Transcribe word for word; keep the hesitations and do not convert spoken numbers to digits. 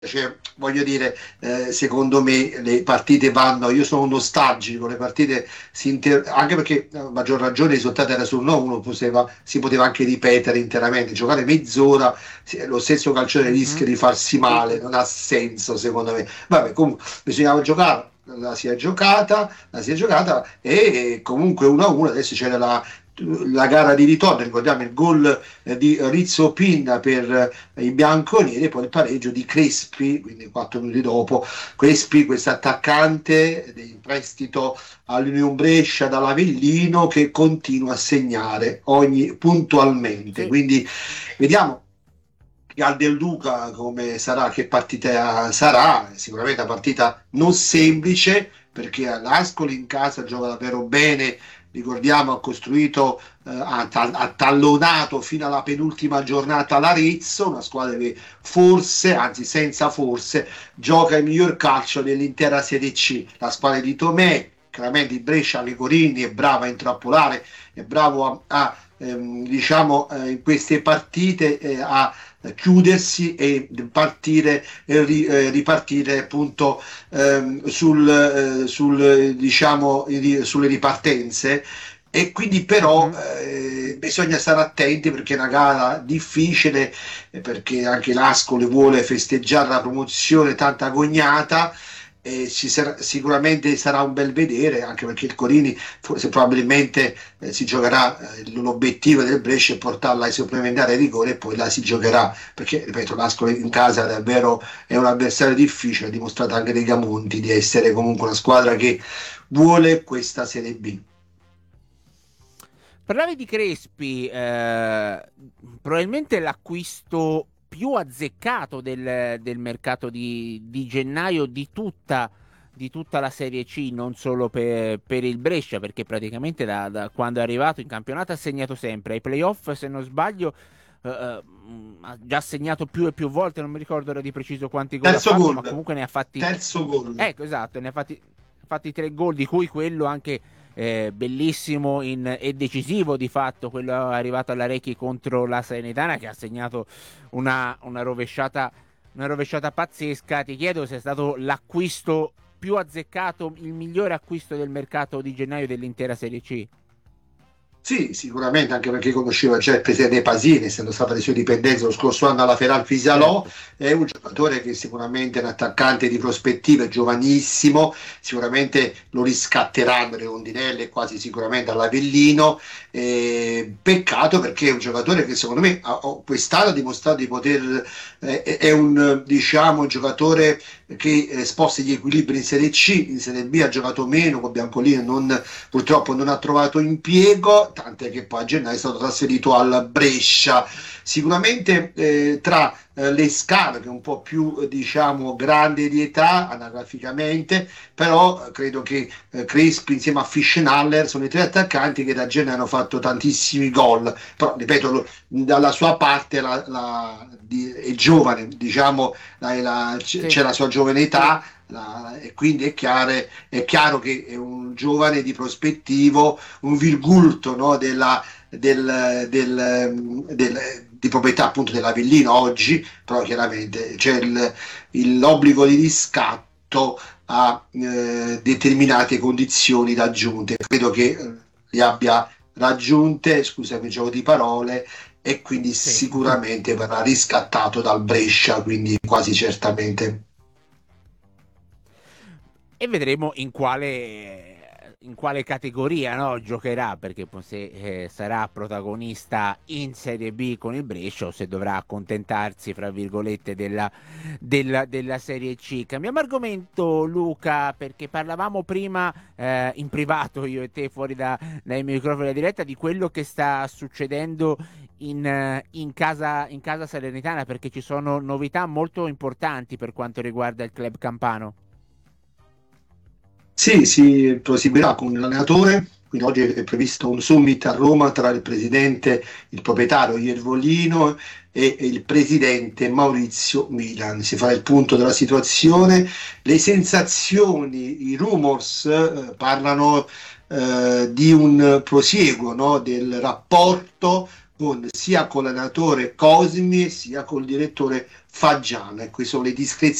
Cioè, voglio dire, eh, secondo me le partite vanno, io sono nostalgico, le partite si inter- anche perché a maggior ragione il risultato era sul uno a uno, poteva- si poteva anche ripetere interamente, giocare mezz'ora, sì, lo stesso calciatore rischia Mhm. di farsi male, non ha senso secondo me. Vabbè, comunque bisognava giocare, la si è giocata, la si è giocata e comunque uno a uno, adesso c'era la, la gara di ritorno, ricordiamo il gol eh, di Rizzo Pinna per i bianconeri e poi il pareggio di Crespi, quindi quattro minuti dopo. Crespi, questo attaccante in prestito all'Unione Brescia dall'Avellino che continua a segnare ogni, puntualmente. Sì. Quindi vediamo al Del Duca come sarà, che partita sarà. Sicuramente una partita non semplice perché l'Ascoli in casa gioca davvero bene. Ricordiamo, ha costruito, eh, ha, ha tallonato fino alla penultima giornata l'Arezzo, una squadra che forse, anzi senza forse, gioca il miglior calcio dell'intera Serie C. La squadra di Tomè, chiaramente il Brescia, Lecorini è bravo a intrappolare, è bravo a, a ehm, diciamo, eh, in queste partite eh, a chiudersi e partire e ri, eh, ripartire appunto ehm, sul, eh, sul, diciamo, sulle ripartenze e quindi però Mhm. eh, bisogna stare attenti perché è una gara difficile eh, perché anche l'Ascoli vuole festeggiare la promozione tanta agognata e ci sarà, sicuramente sarà un bel vedere anche perché il Corini forse probabilmente eh, si giocherà eh, l'obiettivo del Brescia è portarla ai supplementari ai rigore e poi la si giocherà perché ripeto l'Ascoli in casa davvero è un avversario difficile ha dimostrato anche dei Gamonti di essere comunque una squadra che vuole questa Serie B. Parlavi di Crespi, eh, probabilmente l'acquisto più azzeccato del, del mercato di, di gennaio di tutta, di tutta la Serie C, non solo per, per il Brescia, perché praticamente da, da quando è arrivato in campionato ha segnato sempre. Ai playoff, se non sbaglio, eh, eh, ha già segnato più e più volte, non mi ricordo ora di preciso quanti gol ha Terzo fatto, gol, ma comunque ne ha fatti... terzo gol. Ecco, esatto, ne ha fatti, fatti tre gol, di cui quello anche eh, bellissimo in, e decisivo di fatto, quello arrivato alla Recchi contro la Salernitana che ha segnato una, una, rovesciata, una rovesciata pazzesca. Ti chiedo se è stato l'acquisto più azzeccato, il migliore acquisto del mercato di gennaio dell'intera Serie C. Sì, sicuramente, anche perché conosceva già il presidente Pasini, essendo stata le sue dipendenze lo scorso anno alla Feral Fisalò, Certo. è un giocatore che sicuramente è un attaccante di prospettiva, è giovanissimo, sicuramente lo riscatteranno le rondinelle, quasi sicuramente all'Avellino. Eh, peccato perché è un giocatore che secondo me ha, quest'anno ha dimostrato di poter, eh, è un diciamo un giocatore che eh, sposta gli equilibri in Serie C, in Serie B ha giocato meno, con Biancolino non purtroppo non ha trovato impiego, tant'è che poi a gennaio è stato trasferito al Brescia. Sicuramente eh, tra eh, le scale, che è un po' più eh, diciamo grande di età anagraficamente, però eh, credo che eh, Crespi insieme a Fischnaller sono i tre attaccanti che da gennaio hanno fatto tantissimi gol, però ripeto, lo, dalla sua parte la, la, di, è giovane, diciamo, la, la, Sì. c'è la sua giovane età. La, e quindi è chiaro, è chiaro che è un giovane di prospettivo, un virgulto no, della, del, del, del, di proprietà appunto dell'Avellino oggi, però chiaramente c'è il, il, l'obbligo di riscatto a eh, determinate condizioni raggiunte. Credo che eh, li abbia raggiunte, scusami il gioco di parole, e quindi Sì. sicuramente verrà riscattato dal Brescia, quindi quasi certamente. E vedremo in quale, in quale categoria, no, giocherà, perché se eh, sarà protagonista in Serie B con il Brescia o se dovrà accontentarsi, fra virgolette, della, della, della Serie C. Cambiamo argomento, Luca, perché parlavamo prima eh, in privato, io e te, fuori da, dai microfoni della diretta, di quello che sta succedendo in, eh, in, casa, in casa Salernitana, perché ci sono novità molto importanti per quanto riguarda il club campano. Sì, si proseguirà con l'allenatore, quindi oggi è previsto un summit a Roma tra il presidente, il proprietario Iervolino e il presidente Maurizio Milan. Si farà il punto della situazione, le sensazioni, i rumors eh, parlano eh, di un prosieguo no, del rapporto con, sia con l'allenatore Cosmi sia col direttore Faggiano, e queste sono le discrezioni